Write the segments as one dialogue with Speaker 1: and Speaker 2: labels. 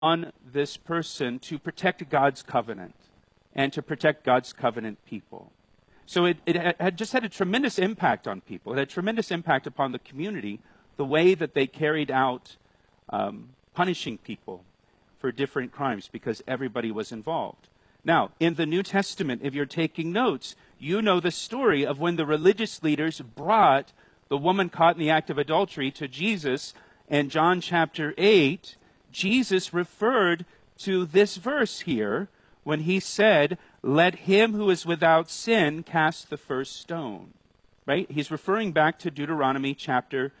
Speaker 1: on this person to protect God's covenant and to protect God's covenant people. So it had just had a tremendous impact on people. It had a tremendous impact upon the community, the way that they carried out punishing people for different crimes, because everybody was involved. Now, in the New Testament, if you're taking notes, you know the story of when the religious leaders brought the woman caught in the act of adultery to Jesus. In John chapter 8, Jesus referred to this verse here when he said, "Let him who is without sin cast the first stone." Right? He's referring back to Deuteronomy chapter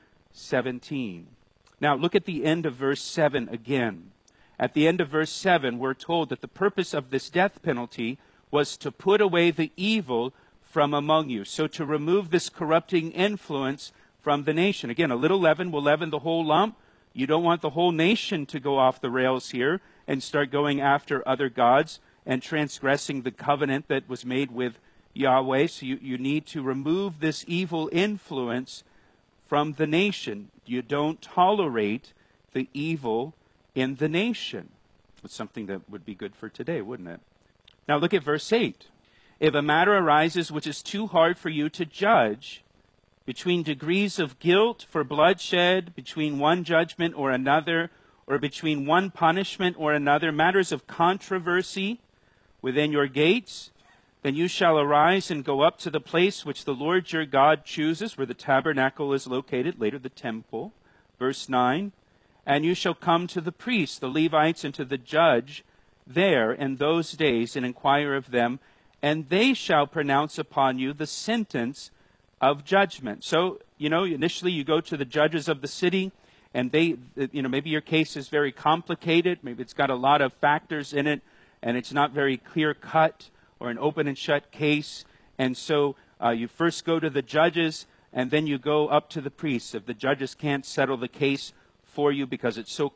Speaker 1: 17. Now, look at the end of verse 7 again. At the end of verse 7, we're told that the purpose of this death penalty was to put away the evil from among you. So to remove this corrupting influence from the nation. Again, a little leaven will leaven the whole lump. You don't want the whole nation to go off the rails here and start going after other gods and transgressing the covenant that was made with Yahweh. So you need to remove this evil influence from the nation. You don't tolerate the evil in the nation. It's something that would be good for today, wouldn't it? Now look at verse 8. If a matter arises which is too hard for you to judge, between degrees of guilt for bloodshed, between one judgment or another, or between one punishment or another, matters of controversy within your gates, then you shall arise and go up to the place which the Lord your God chooses, where the tabernacle is located, later the temple. Verse 9. And you shall come to the priests, the Levites, and to the judge there in those days, and inquire of them, and they shall pronounce upon you the sentence of judgment. So, initially you go to the judges of the city, and they, maybe your case is very complicated, maybe it's got a lot of factors in it, and it's not very clear-cut, or an open and shut case, and so you first go to the judges, and then you go up to the priests. If the judges can't settle the case for you because it's so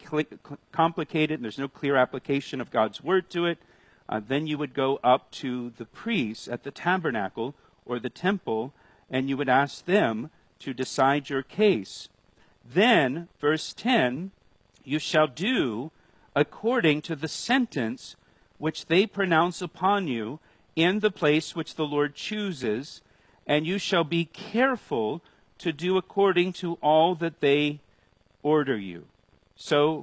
Speaker 1: complicated and there's no clear application of God's word to it, then you would go up to the priests at the tabernacle or the temple, and you would ask them to decide your case. Then, verse 10, you shall do according to the sentence which they pronounce upon you in the place which the Lord chooses, and you shall be careful to do according to all that they order you. So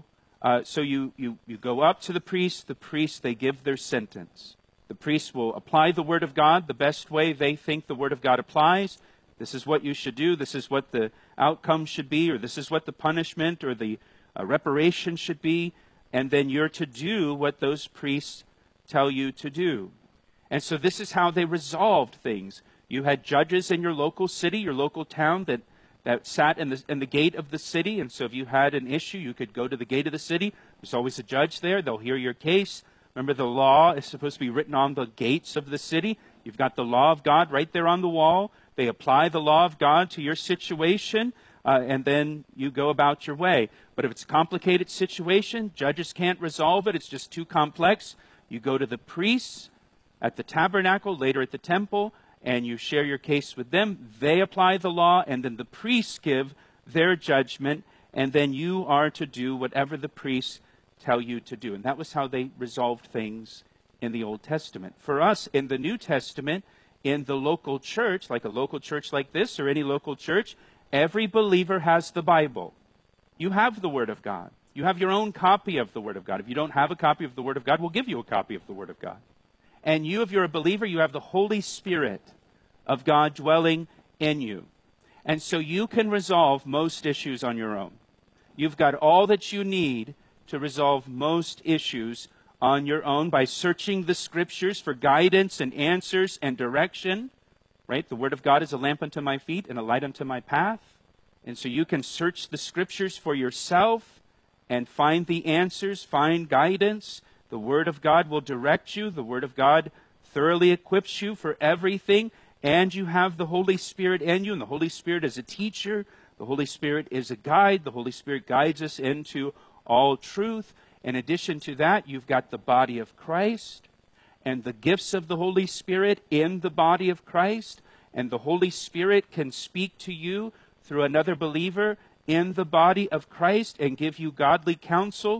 Speaker 1: you go up to the priests, they give their sentence. The priests will apply the word of God the best way they think the word of God applies. This is what you should do, this is what the outcome should be, or this is what the punishment or the reparation should be, and then you're to do what those priests tell you to do. And so this is how they resolved things. You had judges in your local city, your local town, that sat in the gate of the city, and so if you had an issue, you could go to the gate of the city. There's always a judge there. They'll hear your case. Remember, the law is supposed to be written on the gates of the city. You've got the law of God right there on the wall. They apply the law of God to your situation, and then you go about your way. But if it's a complicated situation, judges can't resolve it, it's just too complex, you go to the priests at the tabernacle, later at the temple, and you share your case with them. They apply the law, and then the priests give their judgment, and then you are to do whatever the priests tell you to do. And that was how they resolved things in the Old Testament. For us, in the New Testament, in the local church, like a local church like this or any local church, every believer has the Bible. You have the Word of God. You have your own copy of the Word of God. If you don't have a copy of the Word of God, we'll give you a copy of the Word of God. And you, if you're a believer, you have the Holy Spirit of God dwelling in you. And so you can resolve most issues on your own. You've got all that you need to resolve most issues on your own by searching the Scriptures for guidance and answers and direction. Right? The Word of God is a lamp unto my feet and a light unto my path. And so you can search the Scriptures for yourself and find the answers, find guidance. The Word of God will direct you. The Word of God thoroughly equips you for everything. And you have the Holy Spirit in you. And the Holy Spirit is a teacher. The Holy Spirit is a guide. The Holy Spirit guides us into all truth. In addition to that, you've got the body of Christ and the gifts of the Holy Spirit in the body of Christ. And the Holy Spirit can speak to you through another believer in the body of Christ and give you godly counsel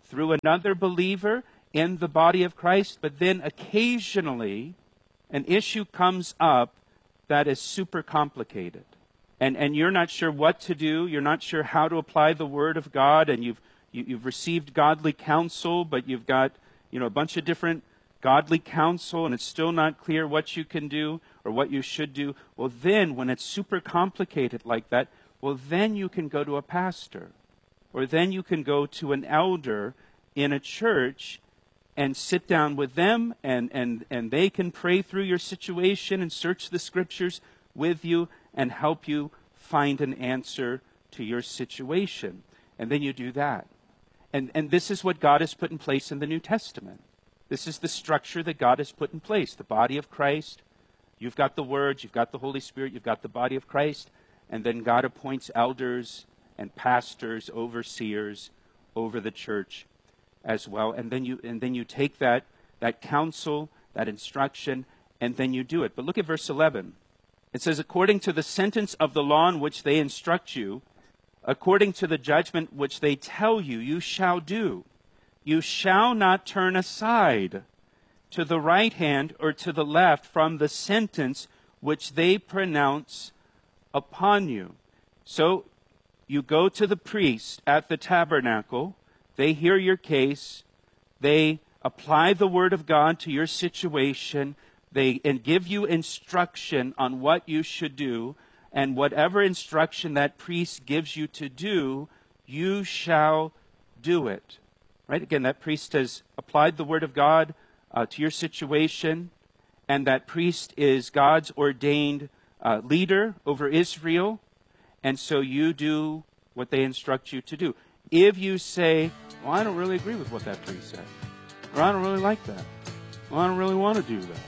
Speaker 1: through another believer in the body of Christ, but then occasionally an issue comes up that is super complicated. And you're not sure what to do, you're not sure how to apply the Word of God, and you've received godly counsel, but you've got a bunch of different godly counsel, and it's still not clear what you can do or what you should do. Well, then, when it's super complicated like that, well, then you can go to a pastor, or then you can go to an elder in a church and sit down with them, and they can pray through your situation and search the Scriptures with you and help you find an answer to your situation. And then you do that. And this is what God has put in place in the New Testament. This is the structure that God has put in place. The body of Christ. You've got the Word, you've got the Holy Spirit, you've got the body of Christ. And then God appoints elders and pastors, overseers over the church as well. And then you take that counsel, that instruction, and then you do it. But look at verse 11. It says, according to the sentence of the law in which they instruct you, according to the judgment which they tell you, you shall do. You shall not turn aside to the right hand or to the left from the sentence which they pronounce upon you. So you go to the priest at the tabernacle, they hear your case, they apply the Word of God to your situation, and give you instruction on what you should do, and whatever instruction that priest gives you to do, you shall do it. Right? Again, that priest has applied the Word of God to your situation, and that priest is God's ordained leader over Israel, and so you do what they instruct you to do. If you say, well, I don't really agree with what that priest said, or I don't really like that, or I don't really want to do that,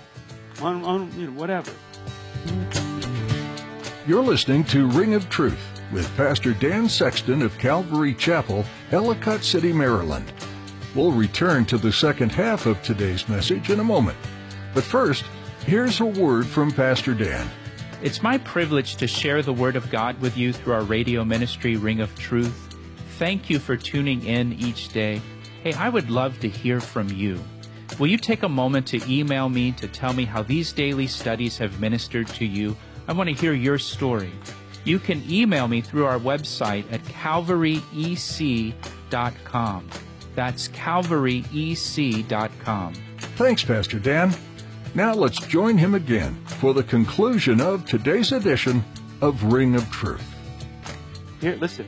Speaker 1: whatever.
Speaker 2: You're listening to Ring of Truth with Pastor Dan Sexton of Calvary Chapel, Ellicott City, Maryland. We'll return to the second half of today's message in a moment. But first, here's a word from Pastor Dan.
Speaker 3: It's my privilege to share the Word of God with you through our radio ministry, Ring of Truth. Thank you for tuning in each day. Hey, I would love to hear from you. Will you take a moment to email me to tell me how these daily studies have ministered to you? I want to hear your story. You can email me through our website at calvaryec.com. That's calvaryec.com.
Speaker 2: Thanks, Pastor Dan. Now let's join him again for the conclusion of today's edition of Ring of Truth.
Speaker 1: Here, listen.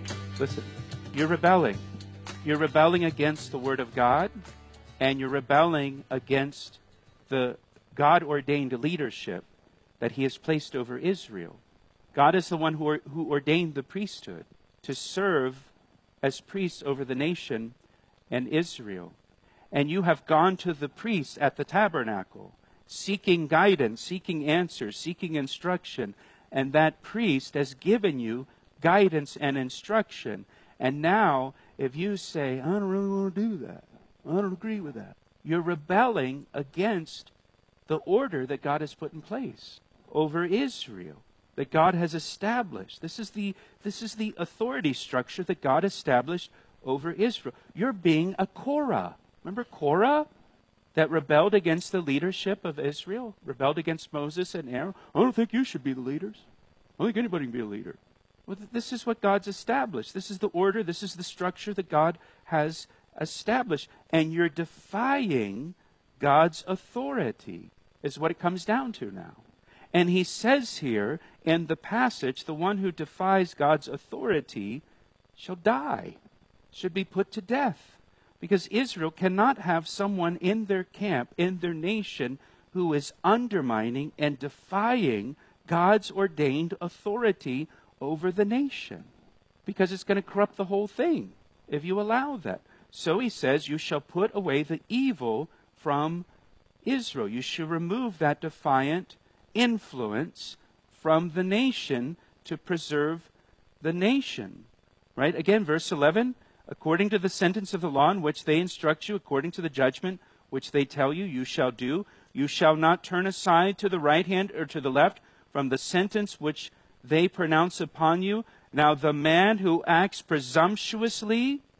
Speaker 1: You're rebelling. You're rebelling against the Word of God, and you're rebelling against the God-ordained leadership that He has placed over Israel. God is the one who ordained the priesthood to serve as priests over the nation and Israel. And you have gone to the priest at the tabernacle, seeking guidance, seeking answers, seeking instruction. And that priest has given you guidance and instruction. And now, if you say, I don't really want to do that, I don't agree with that, you're rebelling against the order that God has put in place over Israel, that God has established. This is the authority structure that God established over Israel. You're being a Korah. Remember Korah that rebelled against the leadership of Israel, rebelled against Moses and Aaron? I don't think you should be the leaders. I don't think anybody can be a leader. Well, this is what God's established. This is the order, this is the structure that God has established. And you're defying God's authority, is what it comes down to now. And he says here in the passage, the one who defies God's authority shall die, should be put to death. Because Israel cannot have someone in their camp, in their nation, who is undermining and defying God's ordained authority over the nation. Because it's going to corrupt the whole thing if you allow that. So he says, you shall put away the evil from Israel. You shall remove that defiant influence from the nation to preserve the nation. Right? Again, verse 11, according to the sentence of the law in which they instruct you, according to the judgment which they tell you, you shall do. You shall not turn aside to the right hand or to the left from the sentence which they pronounce upon you. Now the man who acts presumptuously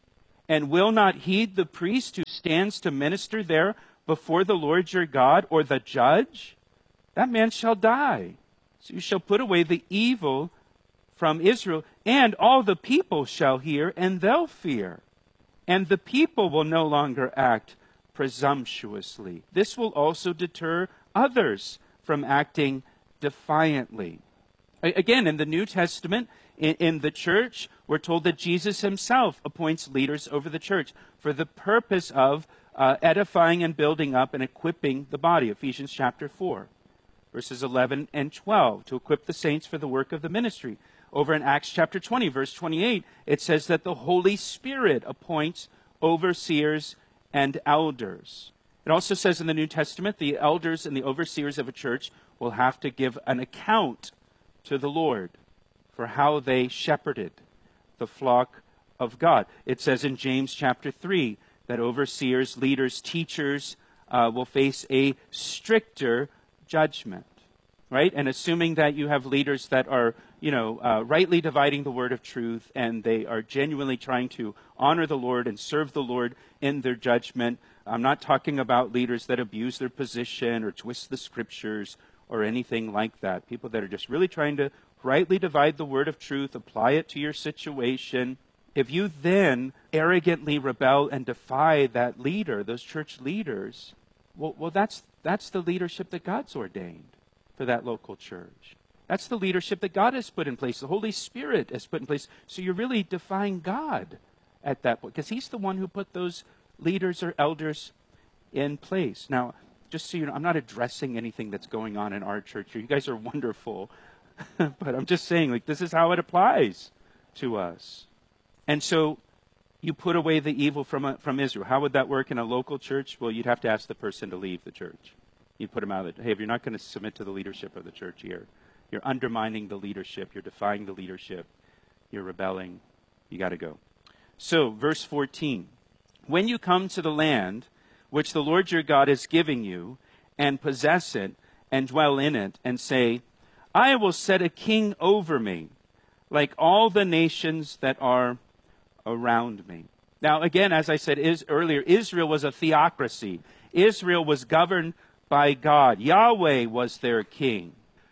Speaker 1: and will not heed the priest who stands to minister there before the Lord your God, or the judge, that man shall die. So you shall put away the evil from Israel, and all the people shall hear, and they'll fear. And the people will no longer act presumptuously. This will also deter others from acting defiantly. Again, in the New Testament, in the church, we're told that Jesus himself appoints leaders over the church for the purpose of edifying and building up and equipping the body. Ephesians chapter 4, verses 11 and 12, to equip the saints for the work of the ministry. Over in Acts chapter 20, verse 28, it says that the Holy Spirit appoints overseers and elders. It also says in the New Testament, the elders and the overseers of a church will have to give an account to the Lord for how they shepherded the flock of God. It says in James chapter 3 that overseers, leaders, teachers will face a stricter judgment, right? And assuming that you have leaders that are, rightly dividing the word of truth, and they are genuinely trying to honor the Lord and serve the Lord in their judgment. I'm not talking about leaders that abuse their position or twist the scriptures or anything like that. People that are just really trying to rightly divide the word of truth, apply it to your situation. If you then arrogantly rebel and defy that leader, those church leaders, well, that's the leadership that God's ordained for that local church. That's the leadership that God has put in place. The Holy Spirit has put in place. So you're really defying God at that point, because he's the one who put those leaders or elders in place. Now, just so you know, I'm not addressing anything that's going on in our church here. You guys are wonderful. But I'm just saying, this is how it applies to us. And so you put away the evil from Israel. How would that work in a local church? Well, you'd have to ask the person to leave the church. You'd put them out. Hey, if you're not going to submit to the leadership of the church here, you're undermining the leadership. You're defying the leadership. You're rebelling. You got to go. So, verse 14. When you come to the land which the Lord your God is giving you, and possess it, and dwell in it, and say, I will set a king over me, like all the nations that are around me. Now, again, as I said earlier, Israel was a theocracy. Israel was governed by God. Yahweh was their king.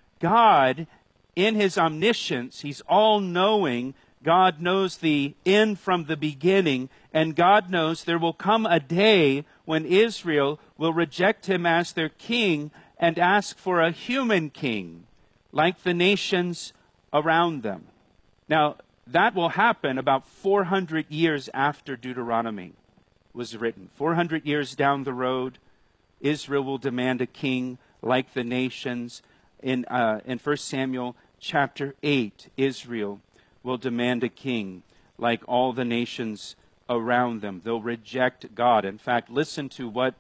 Speaker 1: God, in his omniscience, he's all-knowing. God knows the end from the beginning, and God knows there will come a day when Israel will reject him as their king and ask for a human king, like the nations around them. Now, that will happen about 400 years after Deuteronomy was written. 400 years down the road, Israel will demand a king like the nations. In 1 Samuel chapter 8, Israel will demand a king like all the nations around them. They'll reject God. In fact, listen to what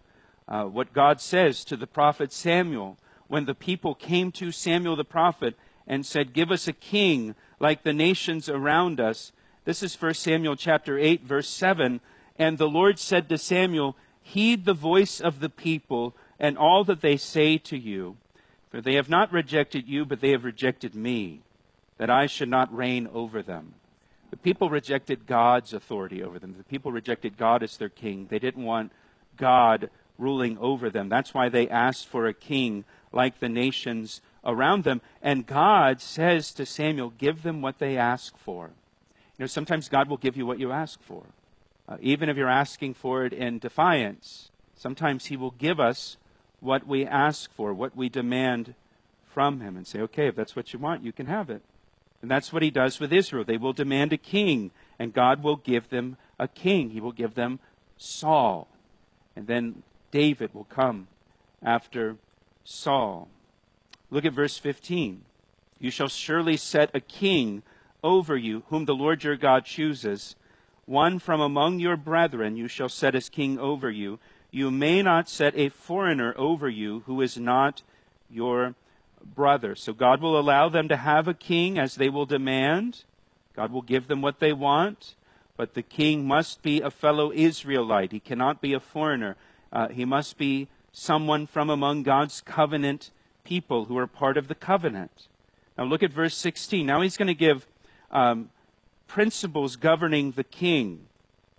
Speaker 1: God says to the prophet Samuel when the people came to Samuel the prophet and said, give us a king like the nations around us. This is 1 Samuel chapter 8, verse 7. And the Lord said to Samuel, heed the voice of the people and all that they say to you. For they have not rejected you, but they have rejected me, that I should not reign over them. The people rejected God's authority over them. The people rejected God as their king. They didn't want God ruling over them. That's why they asked for a king like the nations around them. And God says to Samuel, give them what they ask for. Sometimes God will give you what you ask for. Even if you're asking for it in defiance, sometimes he will give us what we ask for, what we demand from him, and say, okay, if that's what you want, you can have it. And that's what he does with Israel. They will demand a king, and God will give them a king. He will give them Saul. And then David will come after Saul. Look at verse 15. You shall surely set a king over you, whom the Lord your God chooses. One from among your brethren you shall set as king over you. You may not set a foreigner over you who is not your brother. So God will allow them to have a king as they will demand. God will give them what they want. But the king must be a fellow Israelite. He cannot be a foreigner. He must be someone from among God's covenant people who are part of the covenant. Now look at verse 16. Now he's going to give principles governing the king.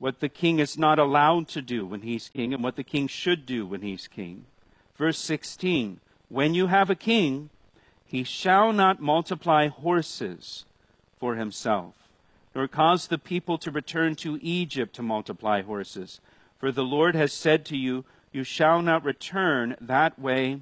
Speaker 1: what the king is not allowed to do when he's king, and what the king should do when he's king. Verse 16, when you have a king, he shall not multiply horses for himself, nor cause the people to return to Egypt to multiply horses. For the Lord has said to you, you shall not return that way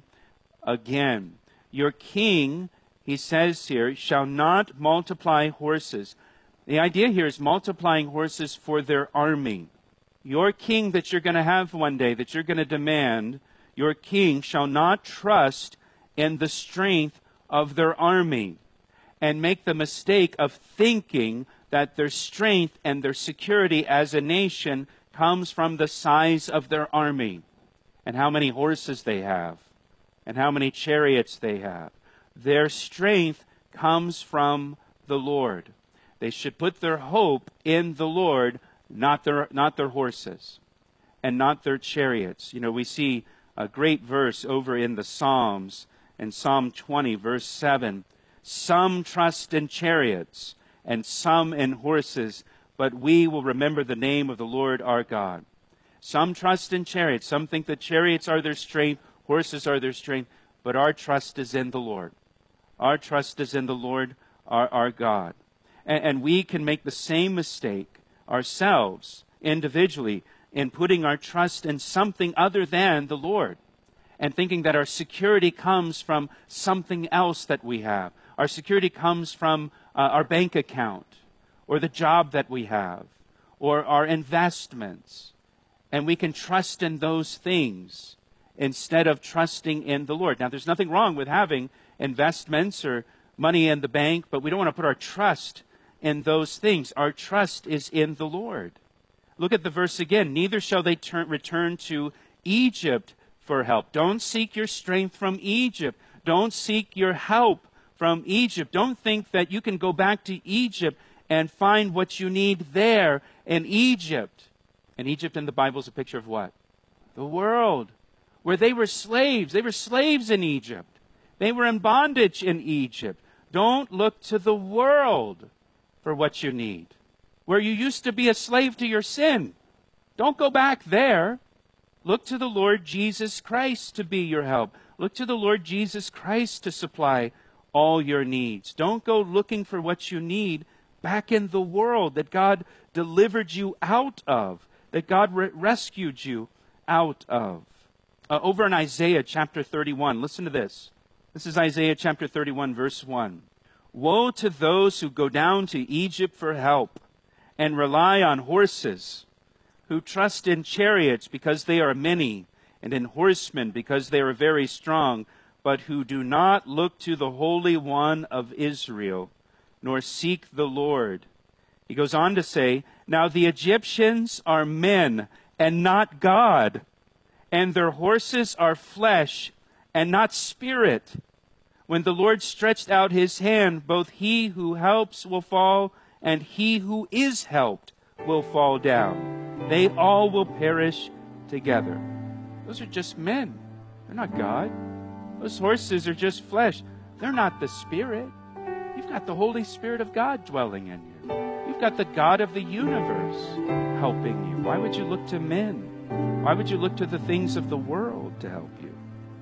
Speaker 1: again. Your king, he says here, shall not multiply horses. The idea here is multiplying horses for their army. Your king that you're going to have one day, that you're going to demand, your king shall not trust in the strength of their army and make the mistake of thinking that their strength and their security as a nation comes from the size of their army and how many horses they have and how many chariots they have. Their strength comes from the Lord. They should put their hope in the Lord, not their horses and not their chariots. You know, we see a great verse over in the Psalms, in Psalm 20, verse 7. Some trust in chariots and some in horses, but we will remember the name of the Lord our God. Some trust in chariots. Some think that chariots are their strength, horses are their strength, but our trust is in the Lord. Our trust is in the Lord our God. And we can make the same mistake ourselves, individually, in putting our trust in something other than the Lord and thinking that our security comes from something else that we have. Our security comes from our bank account or the job that we have or our investments. And we can trust in those things instead of trusting in the Lord. Now, there's nothing wrong with having investments or money in the bank, but we don't want to put our trust in those things. Our trust is in the Lord. Look at the verse again. Neither shall they return to Egypt for help. Don't seek your strength from Egypt. Don't seek your help from Egypt. Don't think that you can go back to Egypt and find what you need there in Egypt. And Egypt in the Bible is a picture of what? The world, where they were slaves. They were slaves in Egypt. They were in bondage in Egypt. Don't look to the world for what you need. Where you used to be a slave to your sin. Don't go back there. Look to the Lord Jesus Christ to be your help. Look to the Lord Jesus Christ to supply all your needs. Don't go looking for what you need back in the world that God delivered you out of, that God rescued you out of. Over in Isaiah chapter 31, listen to this. This is Isaiah chapter 31, verse 1. Woe to those who go down to Egypt for help and rely on horses, who trust in chariots because they are many, and in horsemen because they are very strong, but who do not look to the Holy One of Israel, nor seek the Lord. He goes on to say, now the Egyptians are men and not God, and their horses are flesh and not spirit. When the Lord stretched out his hand, both he who helps will fall, and he who is helped will fall down. They all will perish together. Those are just men. They're not God. Those horses are just flesh. They're not the Spirit. You've got the Holy Spirit of God dwelling in you. You've got the God of the universe helping you. Why would you look to men? Why would you look to the things of the world to help you?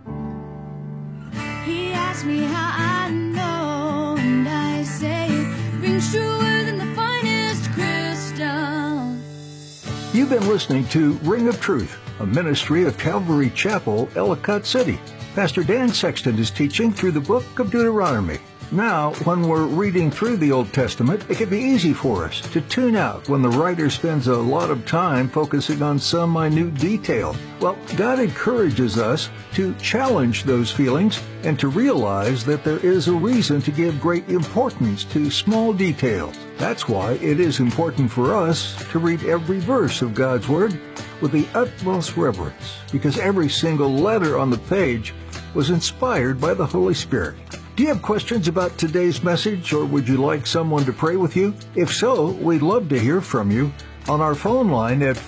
Speaker 4: He asked me how I know, and I say it rings truer than the finest crystal.
Speaker 2: You've been listening to Ring of Truth, a ministry of Calvary Chapel, Ellicott City. Pastor Dan Sexton is teaching through the book of Deuteronomy. Now, when we're reading through the Old Testament, it can be easy for us to tune out when the writer spends a lot of time focusing on some minute detail. Well, God encourages us to challenge those feelings and to realize that there is a reason to give great importance to small details. That's why it is important for us to read every verse of God's Word with the utmost reverence, because every single letter on the page was inspired by the Holy Spirit. Do you have questions about today's message, or would you like someone to pray with you? If so, we'd love to hear from you on our phone line at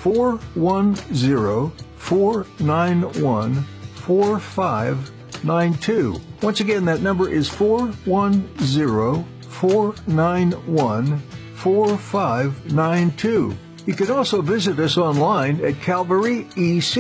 Speaker 2: 410-491-4592. Once again, that number is 410-491-4592. You can also visit us online at Calvary EC.